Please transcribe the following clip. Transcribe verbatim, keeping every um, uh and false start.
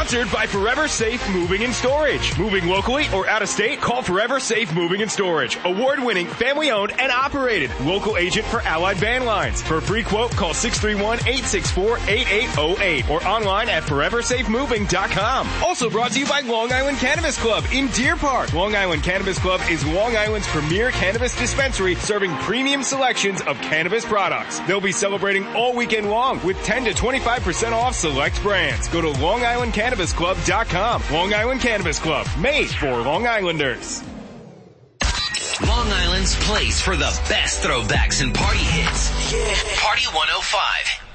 Sponsored by Forever Safe Moving and Storage. Moving locally or out of state? Call Forever Safe Moving and Storage. Award-winning, family-owned, and operated. Local agent for Allied Van Lines. For a free quote, call six three one, eight six four, eight eight zero eight or online at forever safe moving dot com. Also brought to you by Long Island Cannabis Club in Deer Park. Long Island Cannabis Club is Long Island's premier cannabis dispensary serving premium selections of cannabis products. They'll be celebrating all weekend long with ten to twenty-five percent off select brands. Go to long island cannabis club dot com. Long Island Cannabis Club, made for Long Islanders. Long Island's place for the best throwbacks and party hits. Yeah. Party one oh five.